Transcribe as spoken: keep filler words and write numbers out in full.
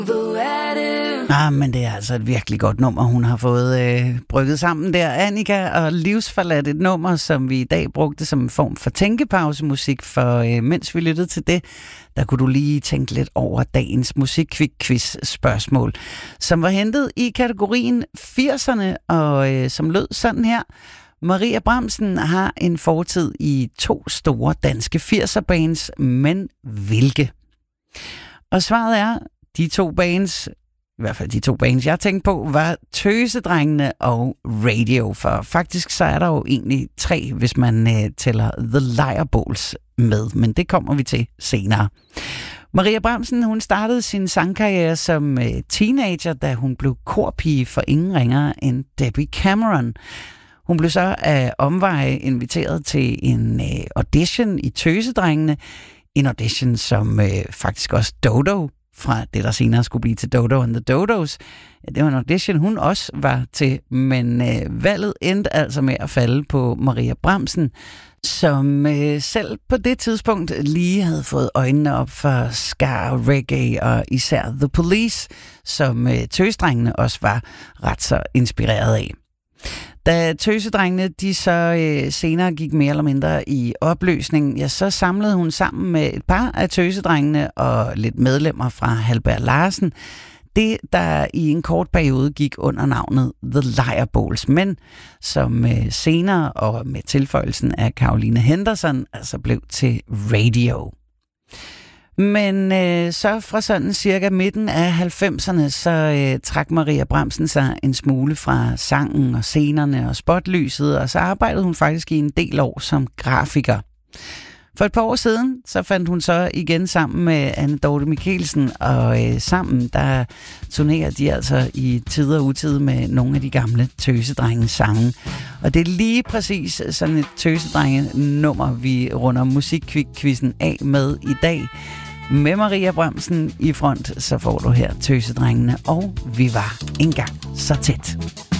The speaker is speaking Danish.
Ah, men det er altså et virkelig godt nummer, hun har fået øh, brygget sammen der. Annika og Livsforladt, et nummer, som vi i dag brugte som en form for tænkepausemusik, for øh, mens vi lyttede til det, der kunne du lige tænke lidt over dagens musikquiz-spørgsmål, som var hentet i kategorien firserne, og øh, som lød sådan her. Maria Bramsen har en fortid i to store danske firser-bands, men hvilke? Og svaret er, de to bands, i hvert fald de to bands, jeg tænkte på, var Tøsedrengene og Radio. For faktisk så er der jo egentlig tre, hvis man øh, tæller The Lireballs med, men det kommer vi til senere. Maria Bramsen, hun startede sin sangkarriere som øh, teenager, da hun blev korpige for ingen ringere end Debbie Cameron. Hun blev så af omveje inviteret til en øh, audition i Tøsedrengene, en audition, som øh, faktisk også Dodo, fra det, der senere skulle blive til Dodo and the Dodos. Det var en audition, hun også var til, men øh, valget endte altså med at falde på Maria Bramsen, som øh, selv på det tidspunkt lige havde fået øjnene op for ska, reggae og især The Police, som øh, Tøsedrengene også var ret så inspireret af. Da Tøsedrengene de så øh, senere gik mere eller mindre i opløsning, ja, så samlede hun sammen med et par af Tøsedrengene og lidt medlemmer fra Halberg Larsen, det der i en kort periode gik under navnet The Lireballs, men som øh, senere og med tilføjelsen af Caroline Henderson altså blev til Radio. Men øh, så fra sådan cirka midten af halvfemserne, så øh, trak Maria Bramsen sig en smule fra sangen og scenerne og spotlyset, og så arbejdede hun faktisk i en del år som grafiker. For et par år siden, så fandt hun så igen sammen med Anne Dorthe Michelsen, og øh, sammen der turnerer de altså i tid og utid med nogle af de gamle Tøsedrenges sange. Og det er lige præcis sådan et Tøsedrenge-nummer, vi runder musikquizzen af med i dag. Med Maria Bramsen i front, så får du her Tøsedrengene, og vi var engang så tæt.